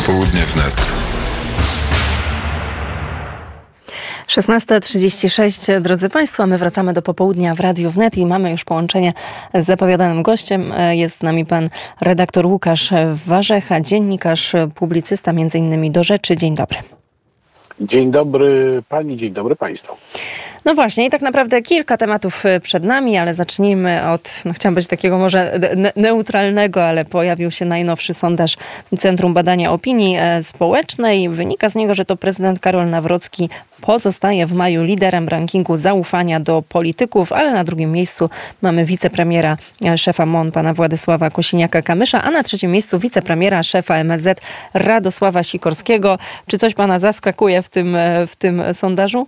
Popołudnie wnet. 16:36, drodzy Państwo, my wracamy do popołudnia w Radiu Wnet i mamy już połączenie z zapowiadanym gościem. Jest z nami pan redaktor Łukasz Warzecha, dziennikarz, publicysta, między innymi Do Rzeczy. Dzień dobry. Dzień dobry pani, dzień dobry państwu. No właśnie i tak naprawdę kilka tematów przed nami, ale zacznijmy od, chciałam być takiego może neutralnego, ale pojawił się najnowszy sondaż Centrum Badania Opinii Społecznej. Wynika z niego, że to prezydent Karol Nawrocki pozostaje w maju liderem rankingu zaufania do polityków, ale na drugim miejscu mamy wicepremiera, szefa MON, pana Władysława Kosiniaka-Kamysza, a na trzecim miejscu wicepremiera, szefa MSZ Radosława Sikorskiego. Czy coś pana zaskakuje w tym sondażu?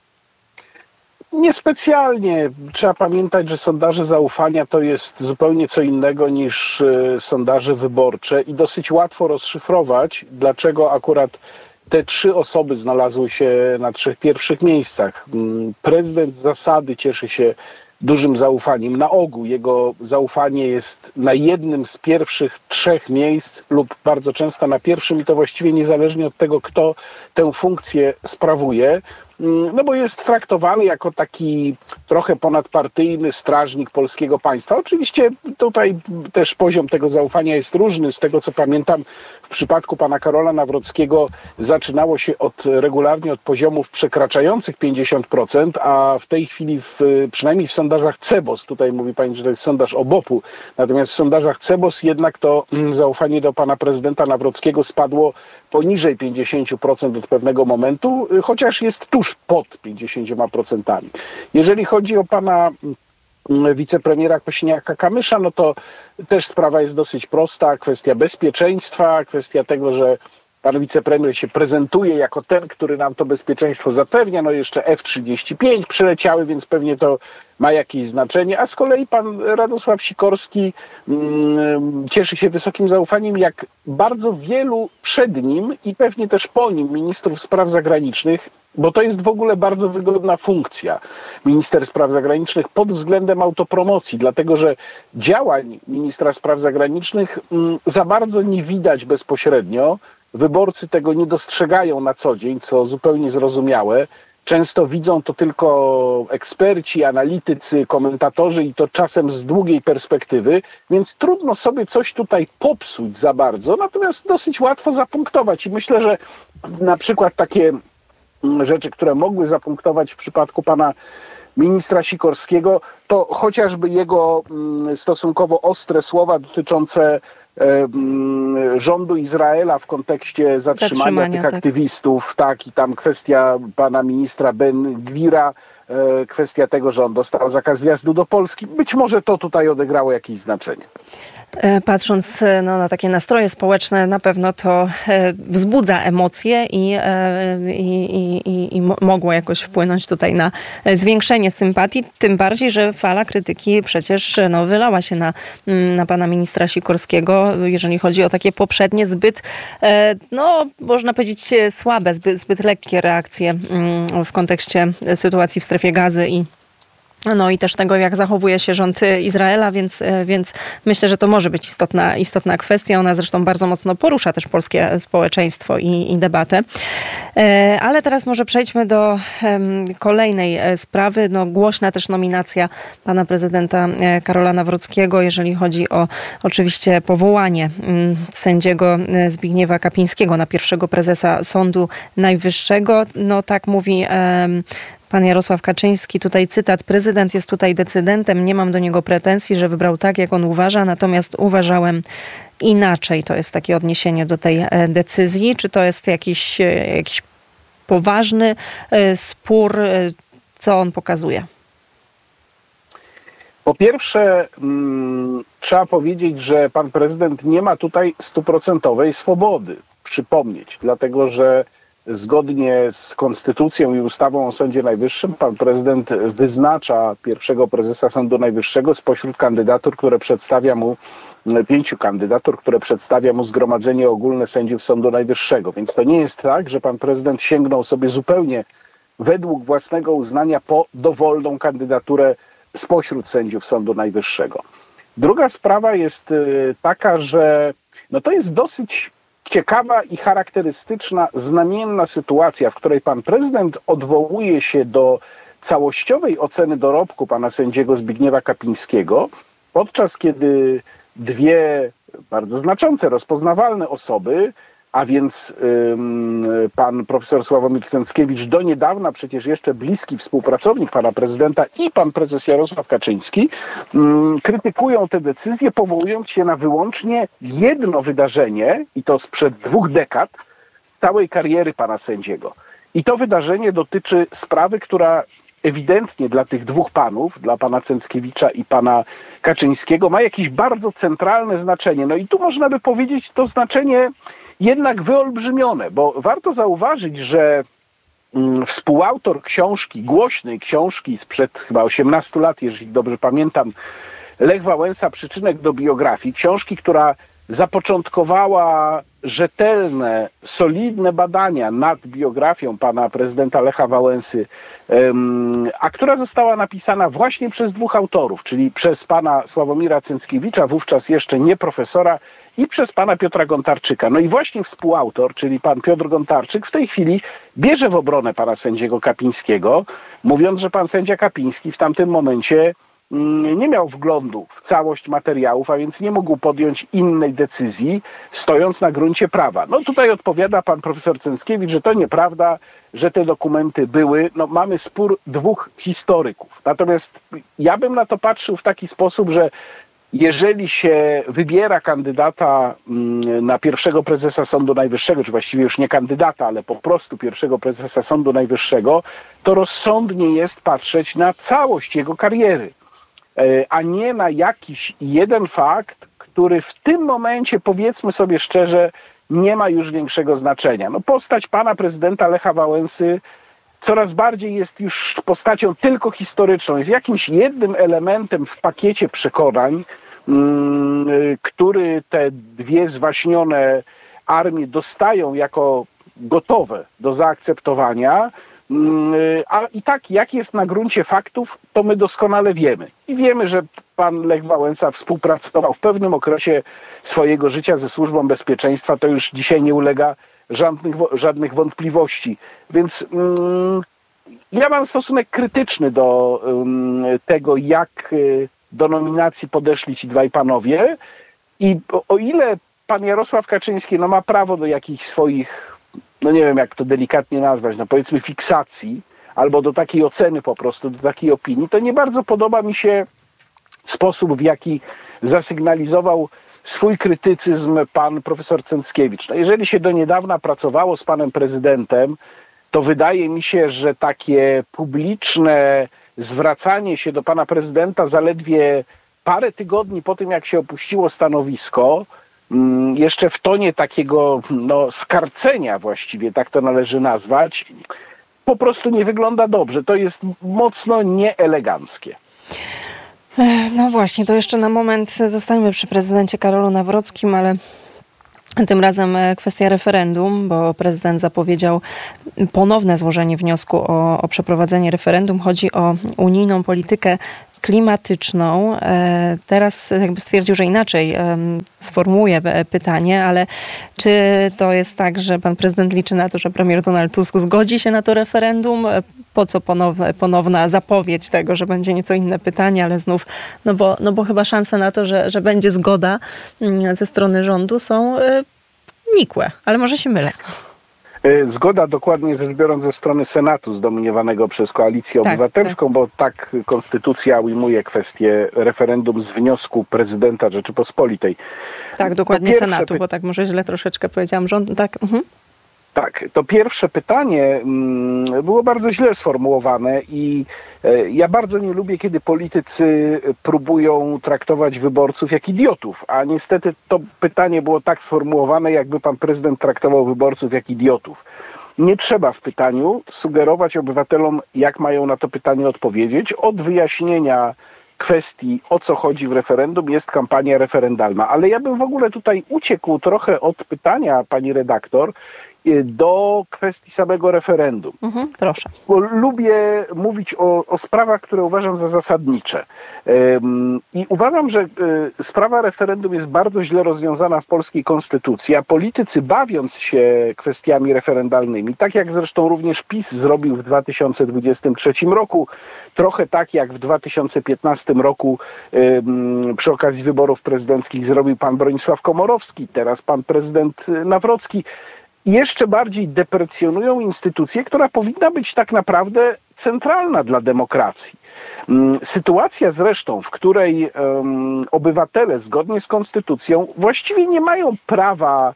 Niespecjalnie. Trzeba pamiętać, że sondaże zaufania to jest zupełnie co innego niż sondaże wyborcze i dosyć łatwo rozszyfrować, dlaczego akurat te trzy osoby znalazły się na trzech pierwszych miejscach. Prezydent z zasady cieszy się dużym zaufaniem. Na ogół jego zaufanie jest na jednym z pierwszych trzech miejsc lub bardzo często na pierwszym i to właściwie niezależnie od tego, kto tę funkcję sprawuje. No bo jest traktowany jako taki trochę ponadpartyjny strażnik polskiego państwa. Oczywiście tutaj też poziom tego zaufania jest różny. Z tego co pamiętam, w przypadku pana Karola Nawrockiego zaczynało się regularnie od poziomów przekraczających 50%, a w tej chwili przynajmniej w sondażach CEBOS, tutaj mówi pani, że to jest sondaż OBOP-u, natomiast w sondażach CEBOS jednak to zaufanie do pana prezydenta Nawrockiego spadło poniżej 50% od pewnego momentu, chociaż jest tuż pod 50%. Jeżeli chodzi o pana wicepremiera Kosiniaka-Kamysza, no to też sprawa jest dosyć prosta. Kwestia bezpieczeństwa, kwestia tego, że pan wicepremier się prezentuje jako ten, który nam to bezpieczeństwo zapewnia. No jeszcze F-35 przyleciały, więc pewnie to ma jakieś znaczenie. A z kolei pan Radosław Sikorski cieszy się wysokim zaufaniem, jak bardzo wielu przed nim i pewnie też po nim ministrów spraw zagranicznych, bo to jest w ogóle bardzo wygodna funkcja, minister spraw zagranicznych pod względem autopromocji, dlatego że działań ministra spraw zagranicznych za bardzo nie widać bezpośrednio. Wyborcy tego nie dostrzegają na co dzień, co zupełnie zrozumiałe. Często widzą to tylko eksperci, analitycy, komentatorzy i to czasem z długiej perspektywy, więc trudno sobie coś tutaj popsuć za bardzo, natomiast dosyć łatwo zapunktować i myślę, że na przykład takie rzeczy, które mogły zapunktować w przypadku pana ministra Sikorskiego, to chociażby jego stosunkowo ostre słowa dotyczące rządu Izraela w kontekście zatrzymania tych aktywistów, tak, i tam kwestia pana ministra Ben-Gwira, kwestia tego, że on dostał zakaz wjazdu do Polski. Być może to tutaj odegrało jakieś znaczenie. Patrząc na takie nastroje społeczne, na pewno to wzbudza emocje i mogło jakoś wpłynąć tutaj na zwiększenie sympatii, tym bardziej, że fala krytyki przecież wylała się na pana ministra Sikorskiego, jeżeli chodzi o takie poprzednie zbyt, można powiedzieć słabe, zbyt lekkie reakcje w kontekście sytuacji w strefie Gazy i też tego, jak zachowuje się rząd Izraela, więc myślę, że to może być istotna kwestia. Ona zresztą bardzo mocno porusza też polskie społeczeństwo i debatę. Ale teraz może przejdźmy do kolejnej sprawy. Głośna też nominacja pana prezydenta Karola Nawrockiego, jeżeli chodzi o oczywiście powołanie sędziego Zbigniewa Kapińskiego na pierwszego prezesa Sądu Najwyższego. Tak mówi pan Jarosław Kaczyński, tutaj cytat: prezydent jest tutaj decydentem, nie mam do niego pretensji, że wybrał tak, jak on uważa, natomiast uważałem inaczej. To jest takie odniesienie do tej decyzji. Czy to jest jakiś poważny spór? Co on pokazuje? Po pierwsze, trzeba powiedzieć, że pan prezydent nie ma tutaj 100% swobody. Przypomnieć, dlatego że zgodnie z konstytucją i ustawą o Sądzie Najwyższym pan prezydent wyznacza pierwszego prezesa Sądu Najwyższego spośród kandydatur, które przedstawia mu 5 kandydatur, które przedstawia mu Zgromadzenie Ogólne Sędziów Sądu Najwyższego. Więc to nie jest tak, że pan prezydent sięgnął sobie zupełnie według własnego uznania po dowolną kandydaturę spośród sędziów Sądu Najwyższego. Druga sprawa jest taka, że to jest dosyć ciekawa i charakterystyczna, znamienna sytuacja, w której pan prezydent odwołuje się do całościowej oceny dorobku pana sędziego Zbigniewa Kapińskiego, podczas kiedy dwie bardzo znaczące, rozpoznawalne osoby, a więc pan profesor Sławomir Cęckiewicz, do niedawna przecież jeszcze bliski współpracownik pana prezydenta, i pan prezes Jarosław Kaczyński, krytykują te decyzje, powołując się na wyłącznie jedno wydarzenie, i to sprzed 2 dekad, z całej kariery pana sędziego. I to wydarzenie dotyczy sprawy, która ewidentnie dla tych 2 panów, dla pana Cęckiewicza i pana Kaczyńskiego, ma jakieś bardzo centralne znaczenie. No i tu można by powiedzieć, to znaczenie jednak wyolbrzymione, bo warto zauważyć, że współautor książki, głośnej książki sprzed chyba 18 lat, jeżeli dobrze pamiętam, Lech Wałęsa, Przyczynek do biografii, książki, która zapoczątkowała rzetelne, solidne badania nad biografią pana prezydenta Lecha Wałęsy, a która została napisana właśnie przez 2 autorów, czyli przez pana Sławomira Cęckiewicza, wówczas jeszcze nie profesora, i przez pana Piotra Gontarczyka. No i właśnie współautor, czyli pan Piotr Gontarczyk, w tej chwili bierze w obronę pana sędziego Kapińskiego, mówiąc, że pan sędzia Kapiński w tamtym momencie nie miał wglądu w całość materiałów, a więc nie mógł podjąć innej decyzji, stojąc na gruncie prawa. No tutaj odpowiada pan profesor Cęckiewicz, że to nieprawda, że te dokumenty były. No mamy spór 2 historyków. Natomiast ja bym na to patrzył w taki sposób, że jeżeli się wybiera kandydata na pierwszego prezesa Sądu Najwyższego, czy właściwie już nie kandydata, ale po prostu pierwszego prezesa Sądu Najwyższego, to rozsądnie jest patrzeć na całość jego kariery, a nie na jakiś jeden fakt, który w tym momencie, powiedzmy sobie szczerze, nie ma już większego znaczenia. No, postać pana prezydenta Lecha Wałęsy coraz bardziej jest już postacią tylko historyczną, jest jakimś jednym elementem w pakiecie przekonań, który te 2 zwaśnione armie dostają jako gotowe do zaakceptowania, a i tak jak jest na gruncie faktów, to my doskonale wiemy. I wiemy, że pan Lech Wałęsa współpracował w pewnym okresie swojego życia ze Służbą Bezpieczeństwa, to już dzisiaj nie ulega żadnych wątpliwości. Więc ja mam stosunek krytyczny do tego, jak do nominacji podeszli ci 2 panowie, i o ile pan Jarosław Kaczyński ma prawo do jakichś swoich, no nie wiem jak to delikatnie nazwać, no powiedzmy fiksacji, albo do takiej oceny po prostu, do takiej opinii, to nie bardzo podoba mi się sposób, w jaki zasygnalizował swój krytycyzm pan profesor Cęckiewicz. No jeżeli się do niedawna pracowało z panem prezydentem, to wydaje mi się, że takie publiczne zwracanie się do pana prezydenta zaledwie parę tygodni po tym, jak się opuściło stanowisko, jeszcze w tonie takiego skarcenia właściwie, tak to należy nazwać, po prostu nie wygląda dobrze. To jest mocno nieeleganckie. No właśnie, to jeszcze na moment zostańmy przy prezydencie Karolu Nawrockim, ale tym razem kwestia referendum, bo prezydent zapowiedział ponowne złożenie wniosku o przeprowadzenie referendum. Chodzi o unijną politykę klimatyczną. Teraz jakby stwierdził, że inaczej sformułuje pytanie, ale czy to jest tak, że pan prezydent liczy na to, że premier Donald Tusk zgodzi się na to referendum? Po co ponowna zapowiedź tego, że będzie nieco inne pytanie, ale znów, no bo chyba szanse na to, że będzie zgoda ze strony rządu są nikłe, ale może się mylę. Zgoda, dokładnie rzecz biorąc, ze strony Senatu zdominowanego przez Koalicję Obywatelską, bo tak konstytucja ujmuje kwestię referendum z wniosku prezydenta Rzeczypospolitej. Tak, dokładnie Senatu, bo tak może źle troszeczkę powiedziałam. Rząd, tak. Tak, to pierwsze pytanie było bardzo źle sformułowane i ja bardzo nie lubię, kiedy politycy próbują traktować wyborców jak idiotów, a niestety to pytanie było tak sformułowane, jakby pan prezydent traktował wyborców jak idiotów. Nie trzeba w pytaniu sugerować obywatelom, jak mają na to pytanie odpowiedzieć. Od wyjaśnienia kwestii, o co chodzi w referendum, jest kampania referendalna. Ale ja bym w ogóle tutaj uciekł trochę od pytania pani redaktor do kwestii samego referendum. Proszę. Bo lubię mówić o sprawach, które uważam za zasadnicze. I uważam, że sprawa referendum jest bardzo źle rozwiązana w polskiej konstytucji, a politycy, bawiąc się kwestiami referendalnymi, tak jak zresztą również PiS zrobił w 2023 roku, trochę tak jak w 2015 roku przy okazji wyborów prezydenckich zrobił pan Bronisław Komorowski, teraz pan prezydent Nawrocki, jeszcze bardziej deprecjonują instytucję, która powinna być tak naprawdę centralna dla demokracji. Sytuacja zresztą, w której obywatele zgodnie z konstytucją właściwie nie mają prawa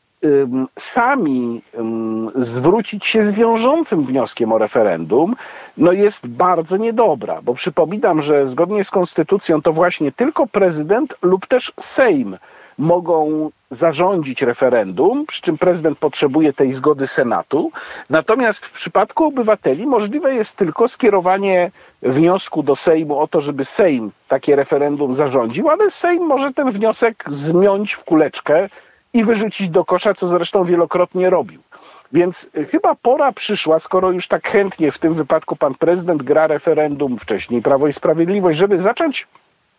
sami zwrócić się z wiążącym wnioskiem o referendum, no jest bardzo niedobra, bo przypominam, że zgodnie z konstytucją to właśnie tylko prezydent lub też Sejm mogą zarządzić referendum, przy czym prezydent potrzebuje tej zgody Senatu. Natomiast w przypadku obywateli możliwe jest tylko skierowanie wniosku do Sejmu o to, żeby Sejm takie referendum zarządził, ale Sejm może ten wniosek zmiąć w kuleczkę i wyrzucić do kosza, co zresztą wielokrotnie robił. Więc chyba pora przyszła, skoro już tak chętnie w tym wypadku pan prezydent gra referendum, wcześniej Prawo i Sprawiedliwość, żeby zacząć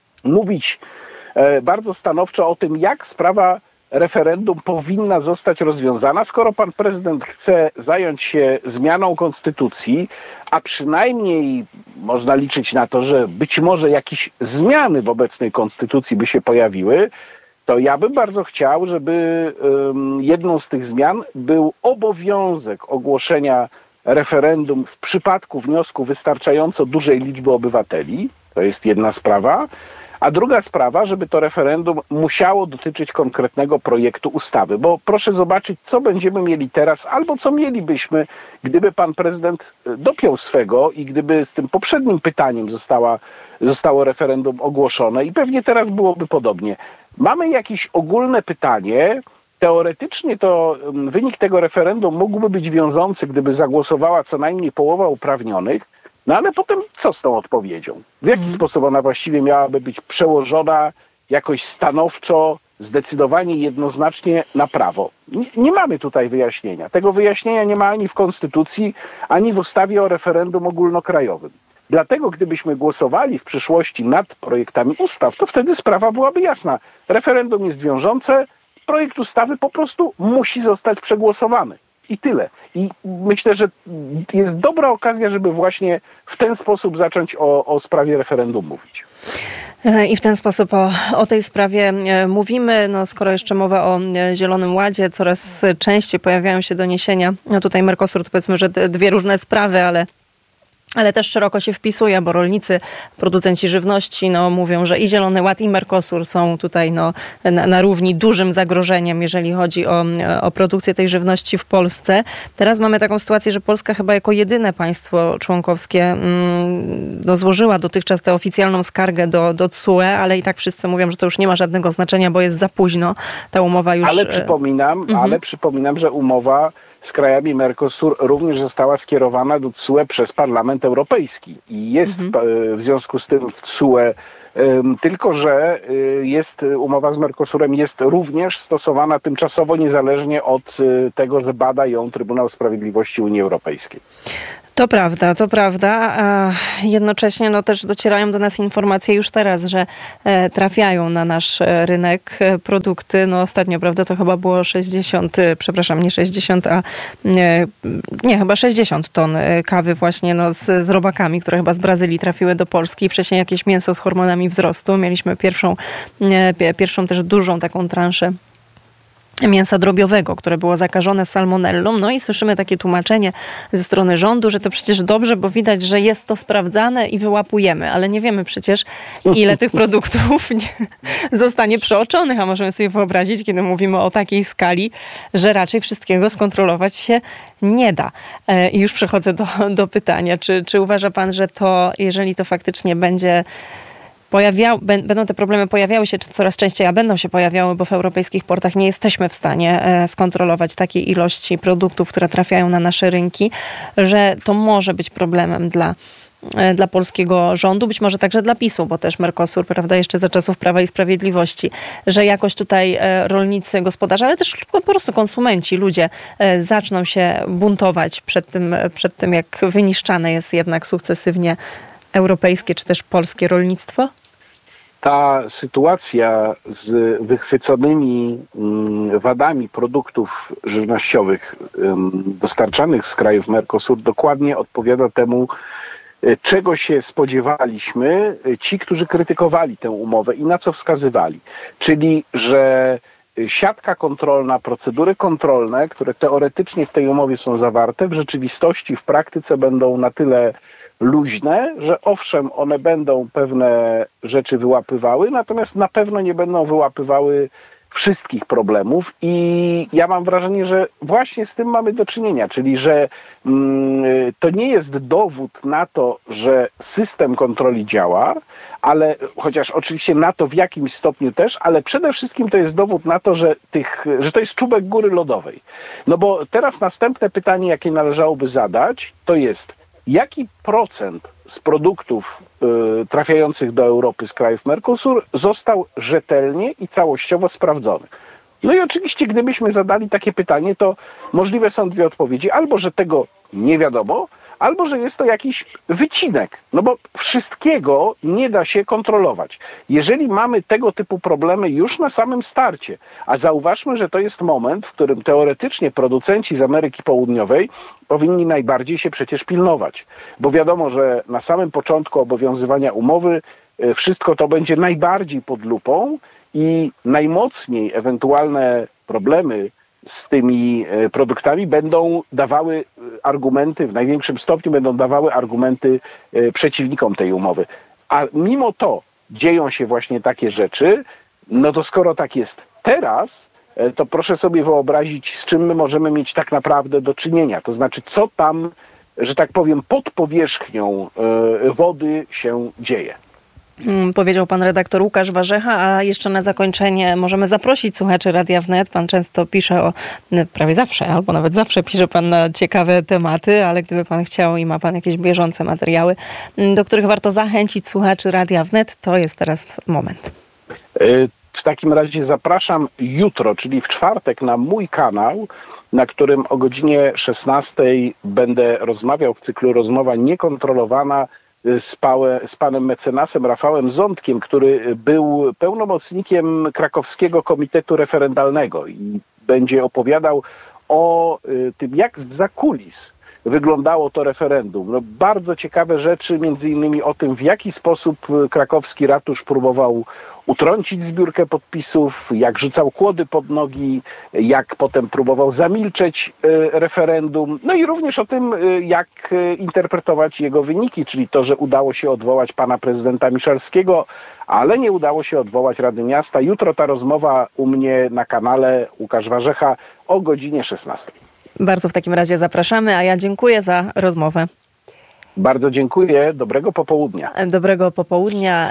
mówić bardzo stanowczo o tym, jak sprawa referendum powinna zostać rozwiązana, skoro pan prezydent chce zająć się zmianą konstytucji, a przynajmniej można liczyć na to, że być może jakieś zmiany w obecnej konstytucji by się pojawiły, to ja bym bardzo chciał, żeby jedną z tych zmian był obowiązek ogłoszenia referendum w przypadku wniosku wystarczająco dużej liczby obywateli. To jest jedna sprawa. A druga sprawa, żeby to referendum musiało dotyczyć konkretnego projektu ustawy. Bo proszę zobaczyć, co będziemy mieli teraz, albo co mielibyśmy, gdyby pan prezydent dopiął swego i gdyby z tym poprzednim pytaniem zostało referendum ogłoszone i pewnie teraz byłoby podobnie. Mamy jakieś ogólne pytanie. Teoretycznie to wynik tego referendum mógłby być wiążący, gdyby zagłosowała co najmniej połowa uprawnionych. No ale potem co z tą odpowiedzią? W jaki sposób ona właściwie miałaby być przełożona jakoś stanowczo, zdecydowanie, jednoznacznie na prawo? Nie mamy tutaj wyjaśnienia. Tego wyjaśnienia nie ma ani w Konstytucji, ani w ustawie o referendum ogólnokrajowym. Dlatego gdybyśmy głosowali w przyszłości nad projektami ustaw, to wtedy sprawa byłaby jasna. Referendum jest wiążące, projekt ustawy po prostu musi zostać przegłosowany. I tyle. I myślę, że jest dobra okazja, żeby właśnie w ten sposób zacząć o sprawie referendum mówić. I w ten sposób o tej sprawie mówimy. No, skoro jeszcze mowa o Zielonym Ładzie, coraz częściej pojawiają się doniesienia. No tutaj Mercosur to powiedzmy, że dwie różne sprawy, ale też szeroko się wpisuje, bo rolnicy, producenci żywności mówią, że i Zielony Ład, i Mercosur są tutaj na równi dużym zagrożeniem, jeżeli chodzi o produkcję tej żywności w Polsce. Teraz mamy taką sytuację, że Polska chyba jako jedyne państwo członkowskie złożyła dotychczas tę oficjalną skargę do TSUE, ale i tak wszyscy mówią, że to już nie ma żadnego znaczenia, bo jest za późno. Ta umowa już... Ale przypominam, że umowa z krajami Mercosur również została skierowana do TSUE przez Parlament Europejski i jest w związku z tym w TSUE, tylko że umowa z Mercosurem jest również stosowana tymczasowo, niezależnie od tego, że bada ją Trybunał Sprawiedliwości Unii Europejskiej. To prawda, a jednocześnie też docierają do nas informacje już teraz, że trafiają na nasz rynek produkty. Ostatnio, prawda, to chyba było 60 ton kawy właśnie z robakami, które chyba z Brazylii trafiły do Polski. Wcześniej jakieś mięso z hormonami wzrostu. Mieliśmy pierwszą też dużą taką transzę mięsa drobiowego, które było zakażone salmonellą. I słyszymy takie tłumaczenie ze strony rządu, że to przecież dobrze, bo widać, że jest to sprawdzane i wyłapujemy, ale nie wiemy przecież, ile tych produktów zostanie przeoczonych, a możemy sobie wyobrazić, kiedy mówimy o takiej skali, że raczej wszystkiego skontrolować się nie da. I już przechodzę do pytania, czy uważa pan, że to, jeżeli to faktycznie będą te problemy pojawiały się coraz częściej, a będą się pojawiały, bo w europejskich portach nie jesteśmy w stanie skontrolować takiej ilości produktów, które trafiają na nasze rynki, że to może być problemem dla dla polskiego rządu, być może także dla PiS-u, bo też Mercosur, prawda, jeszcze za czasów Prawa i Sprawiedliwości, że jakoś tutaj rolnicy, gospodarze, ale też po prostu konsumenci, ludzie zaczną się buntować przed tym, jak wyniszczane jest jednak sukcesywnie europejskie czy też polskie rolnictwo? Ta sytuacja z wychwyconymi wadami produktów żywnościowych dostarczanych z krajów Mercosur dokładnie odpowiada temu, czego się spodziewaliśmy ci, którzy krytykowali tę umowę i na co wskazywali. Czyli, że siatka kontrolna, procedury kontrolne, które teoretycznie w tej umowie są zawarte, w rzeczywistości, w praktyce będą na tyle luźne, że owszem, one będą pewne rzeczy wyłapywały, natomiast na pewno nie będą wyłapywały wszystkich problemów i ja mam wrażenie, że właśnie z tym mamy do czynienia, czyli że to nie jest dowód na to, że system kontroli działa, ale chociaż oczywiście na to w jakimś stopniu też, ale przede wszystkim to jest dowód na to, że to jest czubek góry lodowej. No bo teraz następne pytanie, jakie należałoby zadać, to jest jaki procent z produktów trafiających do Europy z krajów Mercosur został rzetelnie i całościowo sprawdzony? No i oczywiście, gdybyśmy zadali takie pytanie, to możliwe są dwie odpowiedzi. Albo, że tego nie wiadomo, albo, że jest to jakiś wycinek. No bo wszystkiego nie da się kontrolować. Jeżeli mamy tego typu problemy już na samym starcie, a zauważmy, że to jest moment, w którym teoretycznie producenci z Ameryki Południowej powinni najbardziej się przecież pilnować. Bo wiadomo, że na samym początku obowiązywania umowy wszystko to będzie najbardziej pod lupą i najmocniej ewentualne problemy z tymi produktami będą dawały argumenty, w największym stopniu będą dawały argumenty przeciwnikom tej umowy. A mimo to dzieją się właśnie takie rzeczy, no to skoro tak jest teraz, to proszę sobie wyobrazić, z czym my możemy mieć tak naprawdę do czynienia. To znaczy, co tam, że tak powiem, pod powierzchnią wody się dzieje. Powiedział pan redaktor Łukasz Warzecha, a jeszcze na zakończenie możemy zaprosić słuchaczy Radia Wnet. Pan często pisze prawie zawsze, albo nawet zawsze pisze pan na ciekawe tematy, ale gdyby pan chciał i ma pan jakieś bieżące materiały, do których warto zachęcić słuchaczy Radia Wnet, to jest teraz moment. W takim razie zapraszam jutro, czyli w czwartek, na mój kanał, na którym o godzinie 16 będę rozmawiał w cyklu Rozmowa Niekontrolowana z panem mecenasem Rafałem Ządkiem, który był pełnomocnikiem krakowskiego komitetu referendalnego i będzie opowiadał o tym, jak zza kulis wyglądało to referendum. No, bardzo ciekawe rzeczy, między innymi o tym, w jaki sposób krakowski ratusz próbował utrącić zbiórkę podpisów, jak rzucał kłody pod nogi, jak potem próbował zamilczeć referendum. No i również o tym, jak interpretować jego wyniki, czyli to, że udało się odwołać pana prezydenta Miszalskiego, ale nie udało się odwołać Rady Miasta. Jutro ta rozmowa u mnie na kanale Łukasz Warzecha o godzinie 16. Bardzo w takim razie zapraszamy, a ja dziękuję za rozmowę. Bardzo dziękuję. Dobrego popołudnia. Dobrego popołudnia.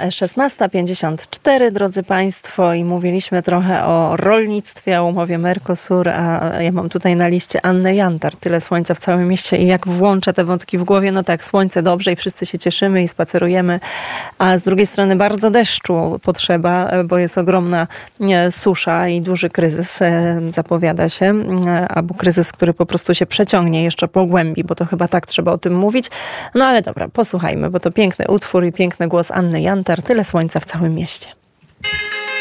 16:54, drodzy Państwo, i mówiliśmy trochę o rolnictwie, o umowie Mercosur, a ja mam tutaj na liście Annę Jantar. Tyle słońca w całym mieście i jak włączę te wątki w głowie, no tak, słońce dobrze i wszyscy się cieszymy i spacerujemy, a z drugiej strony bardzo deszczu potrzeba, bo jest ogromna susza i duży kryzys zapowiada się, albo kryzys, który po prostu się przeciągnie, jeszcze pogłębi, bo to chyba tak trzeba o tym mówić. No ale dobra, posłuchajmy, bo to piękny utwór i piękny głos Anny Jantar. Tyle słońca w całym mieście.